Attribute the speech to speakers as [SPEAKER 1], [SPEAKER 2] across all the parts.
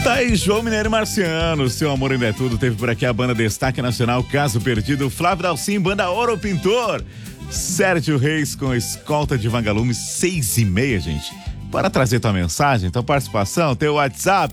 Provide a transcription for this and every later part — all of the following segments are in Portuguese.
[SPEAKER 1] Tá aí, João Mineiro e Marciano, Seu Amor Ainda É Tudo. Teve por aqui a banda Destaque Nacional, Caso Perdido, Flávio Dalcin, banda Ouro Pintor, Sérgio Reis com Escolta de Vagalume, 6h30, gente. Para trazer tua mensagem, tua participação, teu WhatsApp.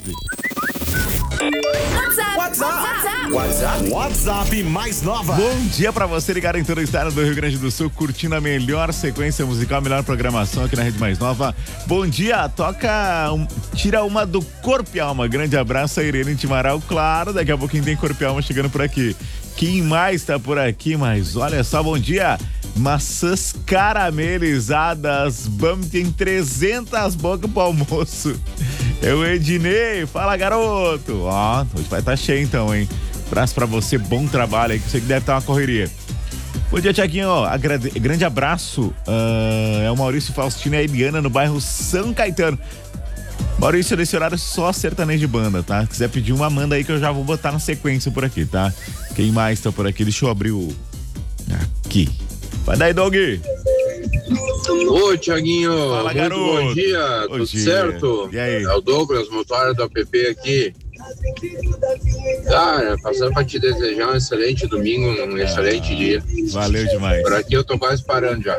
[SPEAKER 2] WhatsApp mais nova.
[SPEAKER 1] Bom dia pra você ligado em todo o estado do Rio Grande do Sul, curtindo a melhor sequência musical, a melhor programação aqui na Rede Mais Nova. Bom dia, tira uma do Corpo e Alma. Grande abraço a Irene Timaral, claro, daqui a pouquinho tem Corpo e Alma chegando por aqui. Quem mais tá por aqui? Mas olha só, bom dia. Maçãs caramelizadas, vamos, tem 300 bocas pro almoço. É o Ednei, fala garoto. Ó, hoje vai estar cheio então, hein? Abraço pra você, bom trabalho aí, que você deve estar uma correria. Bom dia, Tiaguinho, grande abraço, é o Maurício Faustino e a Eliana no bairro São Caetano. Maurício, nesse horário só sertanejo de banda, tá? Se quiser pedir uma, manda aí que eu já vou botar na sequência por aqui, tá? Quem mais tá por aqui? Deixa eu abrir o... Aqui. Vai daí, Doug.
[SPEAKER 3] Ô, Tiaguinho,
[SPEAKER 1] fala,
[SPEAKER 3] muito
[SPEAKER 1] garoto.
[SPEAKER 3] bom dia, tudo certo?
[SPEAKER 1] E aí?
[SPEAKER 3] É o Douglas, motor do app aqui. Cara, passando pra te desejar um excelente domingo, um excelente dia.
[SPEAKER 1] Valeu demais.
[SPEAKER 3] Por aqui eu tô quase parando já.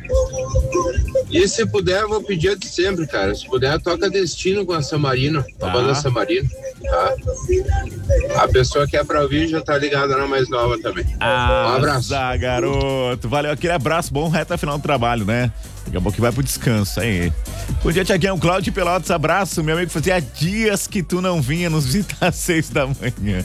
[SPEAKER 3] E se puder, eu vou pedir de sempre, cara. Se puder, toca Destino com a Samarino, a banda Samarino, tá? A pessoa que é pra ouvir já tá ligada na mais nova também. Um abraço.
[SPEAKER 1] Garoto. Valeu, aquele abraço, bom reta final do trabalho, né? Daqui a pouco vai pro descanso, aí. Bom dia, Tiaguinho, Cláudio Pelotas, abraço. Meu amigo, fazia dias que tu não vinha nos visitar às 6h.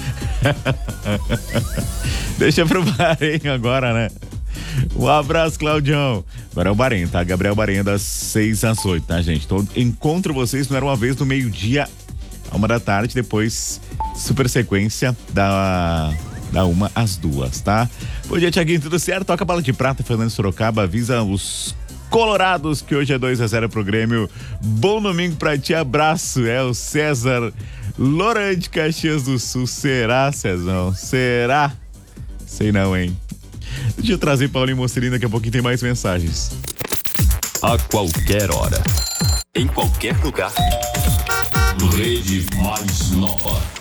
[SPEAKER 1] Deixa pro Bahrein agora, né? Um abraço, Claudião. Agora é o Bahrein, tá? Gabriel Bahrein, das 6 às 8, tá, gente? Então, encontro vocês, não era uma vez, no meio-dia, a 1h, depois super sequência da 1 às 2, tá? Bom dia, Tiaguinho, tudo certo? Toca a Bala de Prata, Fernando Sorocaba, avisa os colorados que hoje é 2-0 pro Grêmio. Bom domingo pra ti, abraço. É o César Lorante, Caxias do Sul. Será, Cezão? Será? Sei não, hein? Deixa eu trazer Paulinho Mocelin, daqui a pouquinho tem mais mensagens.
[SPEAKER 2] A qualquer hora, em qualquer lugar. Rede Mais Nova.